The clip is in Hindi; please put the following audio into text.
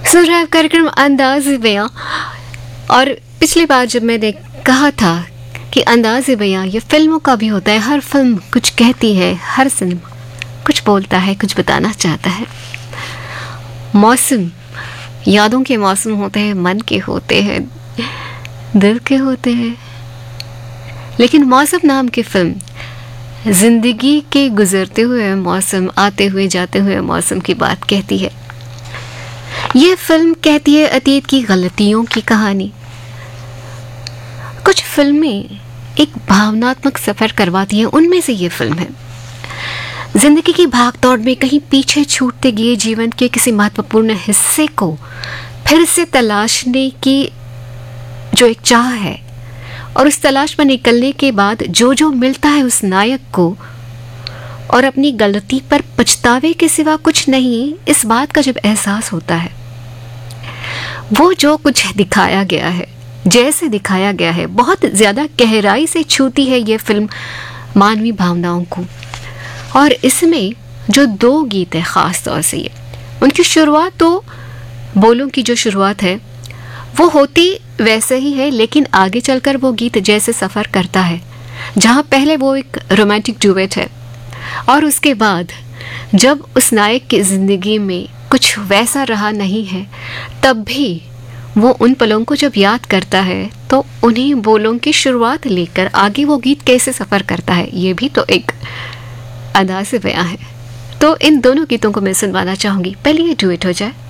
सुन रहा है कार्यक्रम अंदाज़ बयां। और पिछली बार जब मैंने कहा था कि अंदाज़ बयां ये फिल्मों का भी होता है, हर फिल्म कुछ कहती है, हर सिनेमा कुछ बोलता है, कुछ बताना चाहता है। मौसम, यादों के मौसम होते हैं, मन के होते हैं, दिल के होते हैं, लेकिन मौसम नाम की फिल्म जिंदगी के गुजरते हुए मौसम, आते हुए जाते हुए मौसम की बात कहती है। ये फिल्म कहती है अतीत की गलतियों की कहानी। कुछ फिल्में एक भावनात्मक सफर करवाती हैं, उनमें से ये फिल्म है। जिंदगी की भागदौड़ में कहीं पीछे छूटते गए जीवन के किसी महत्वपूर्ण हिस्से को फिर से तलाशने की जो एक चाह है, और उस तलाश में निकलने के बाद जो जो मिलता है उस नायक को, और अपनी गलती पर पछतावे के सिवा कुछ नहीं, इस बात का जब एहसास होता है, वो जो कुछ दिखाया गया है, जैसे दिखाया गया है, बहुत ज़्यादा गहराई से छूती है ये फिल्म मानवीय भावनाओं को। और इसमें जो दो गीत है ख़ास तौर से, ये उनकी शुरुआत तो बोलों की जो शुरुआत है वो होती वैसे ही है, लेकिन आगे चलकर वो गीत जैसे सफ़र करता है, जहाँ पहले वो एक रोमांटिक डुएट है, और उसके बाद जब उस नायक की ज़िंदगी में कुछ वैसा रहा नहीं है, तब भी वो उन पलों को जब याद करता है तो उन्हीं बोलों की शुरुआत लेकर आगे वो गीत कैसे सफ़र करता है, ये भी तो एक अंदाज़ बयां है। तो इन दोनों गीतों को मैं सुनवाना चाहूँगी। पहले ये डुएट हो जाए।